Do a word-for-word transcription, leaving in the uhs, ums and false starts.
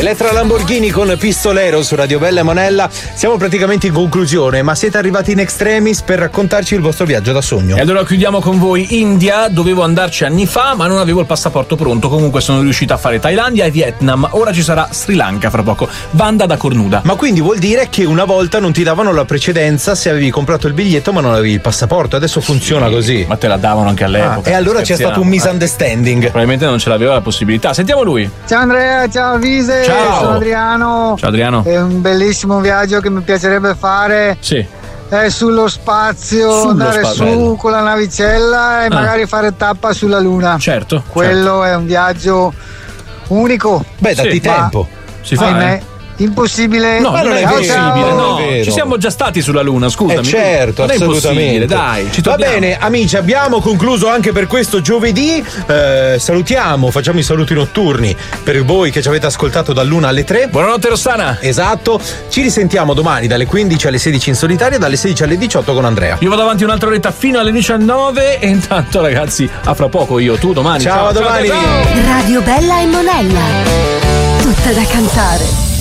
Elettra Lamborghini con Pistolero su Radio Bella e Monella. Siamo praticamente in conclusione, ma siete arrivati in extremis per raccontarci il vostro viaggio da sogno. E allora chiudiamo con voi. India, dovevo andarci anni fa, ma non avevo il passaporto pronto. Comunque sono riuscito a fare Thailandia e Vietnam. Ora ci sarà Sri Lanka fra poco. Vanda da cornuda. Ma quindi vuol dire che una volta non ti davano la precedenza se avevi comprato il biglietto ma non avevi il passaporto. Adesso funziona sì, così. Ma te la davano anche all'epoca. Ah, e allora c'è stato un misunderstanding. Probabilmente non ce l'aveva la possibilità. Sentiamo lui. Ciao Andrea, ciao Vise, ciao. sono Adriano. Ciao Adriano. È un bellissimo viaggio che mi piacerebbe fare. Sì. È sullo spazio, sullo andare spazio, su bello. con la navicella e ah. magari fare tappa sulla Luna. Certo. Quello certo. è un viaggio unico. Beh, datti sì, tempo. Si fa, ahimè, eh? impossibile. No, non è ciao, possibile, ciao. no. È vero. Ci siamo già stati sulla Luna, scusami. Eh certo, non è assolutamente. Dai, ci Va torniamo. bene, amici, abbiamo concluso anche per questo giovedì. Eh, salutiamo, facciamo i saluti notturni per voi che ci avete ascoltato dall'una alle tre. Buonanotte Rossana. Esatto. Ci risentiamo domani dalle quindici alle sedici in solitaria e dalle sedici alle diciotto con Andrea. Io vado avanti un'altra oretta fino alle diciannove e intanto ragazzi, a fra poco io, tu domani. Ciao, ciao a domani. Ciao, ciao. Radio Bella e Monella. Tutta da cantare.